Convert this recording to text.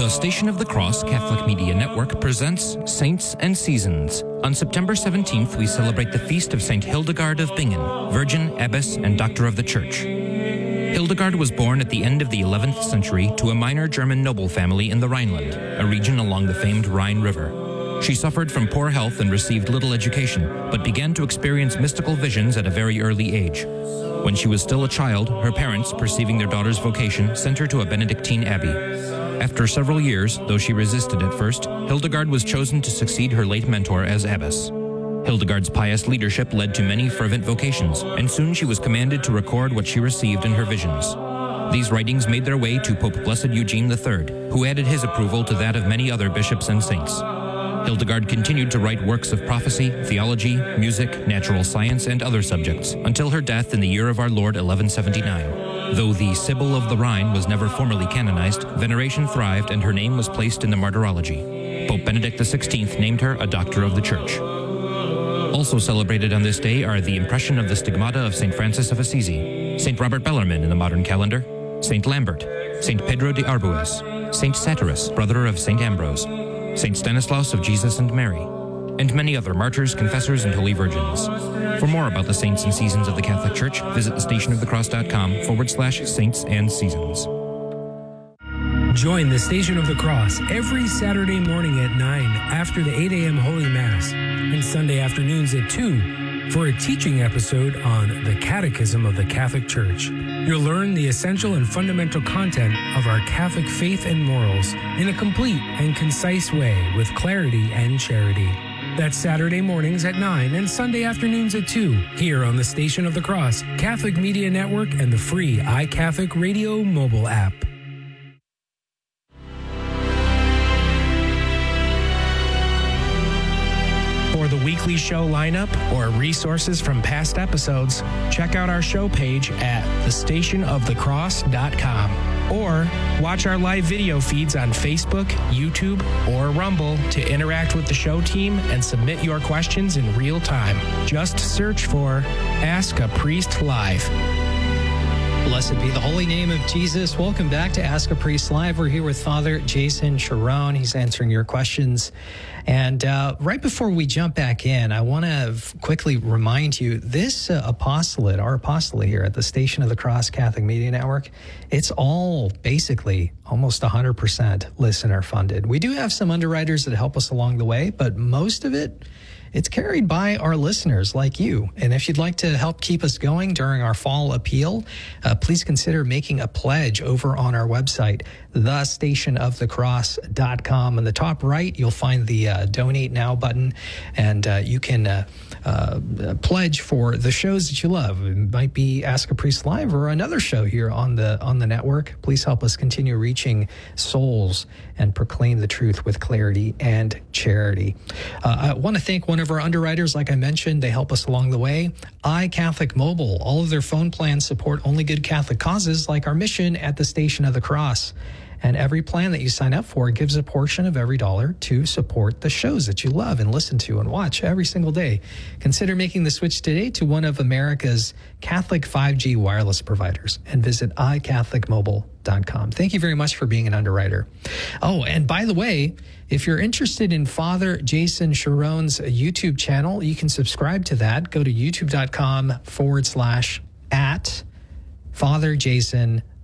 The Station of the Cross Catholic Media Network presents Saints and Seasons. On September 17th, we celebrate the feast of St. Hildegard of Bingen, Virgin, Abbess, and Doctor of the Church. Hildegard was born at the end of the 11th century to a minor German noble family in the Rhineland, a region along the famed Rhine River. She suffered from poor health and received little education, but began to experience mystical visions at a very early age. When she was still a child, her parents, perceiving their daughter's vocation, sent her to a Benedictine abbey. After several years, though she resisted at first, Hildegard was chosen to succeed her late mentor as abbess. Hildegard's pious leadership led to many fervent vocations, and soon she was commanded to record what she received in her visions. These writings made their way to Pope Blessed Eugene III, who added his approval to that of many other bishops and saints. Hildegard continued to write works of prophecy, theology, music, natural science, and other subjects, until her death in the year of our Lord 1179. Though the Sibyl of the Rhine was never formally canonized, veneration thrived and her name was placed in the Martyrology. Pope Benedict XVI named her a Doctor of the Church. Also celebrated on this day are the impression of the stigmata of St. Francis of Assisi, St. Robert Bellarmine in the modern calendar, St. Lambert, St. Pedro de Arbues, St. Satyrus, brother of St. Ambrose, St. Stanislaus of Jesus and Mary, and many other martyrs, confessors, and holy virgins. For more about the saints and seasons of the Catholic Church, visit thestationofthecross.com/saints and seasons. Join the Station of the Cross every Saturday morning at 9 after the 8 a.m. Holy Mass and Sunday afternoons at 2 for a teaching episode on the Catechism of the Catholic Church. You'll learn the essential and fundamental content of our Catholic faith and morals in a complete and concise way with clarity and charity. That's Saturday mornings at 9 and Sunday afternoons at 2 here on the Station of the Cross, Catholic Media Network, and the free iCatholic Radio mobile app. For the weekly show lineup or resources from past episodes, check out our show page at thestationofthecross.com or watch our live video feeds on Facebook, YouTube, or Rumble to interact with the show team and submit your questions in real time. Just search for Ask a Priest Live. Blessed be the holy name of Jesus. Welcome back to Ask a Priest Live. We're here with Father Jason Cherone. He's answering your questions. And right before we jump back in, I want to quickly remind you, this apostolate, our apostolate here at the Station of the Cross Catholic Media Network, it's all basically almost 100% listener funded. We do have some underwriters that help us along the way, but most of it, it's carried by our listeners like you. And if you'd like to help keep us going during our fall appeal, please consider making a pledge over on our website, thestationofthecross.com. On the top right, you'll find the Donate Now button, and you can pledge for the shows that you love. It might be Ask a Priest Live or another show here on the network. Please help us continue reaching souls and proclaim the truth with clarity and charity. I want to thank one of our underwriters. Like I mentioned, they help us along the way. iCatholic Mobile. All of their phone plans support only good Catholic causes like our mission at the Station of the Cross. And every plan that you sign up for gives a portion of every dollar to support the shows that you love and listen to and watch every single day. Consider making the switch today to one of America's Catholic 5G wireless providers and visit iCatholicMobile.com. Thank you very much for being an underwriter. Oh, and by the way, if you're interested in Father Jason Cherone's YouTube channel, you can subscribe to that. Go to youtube.com/@Father Jason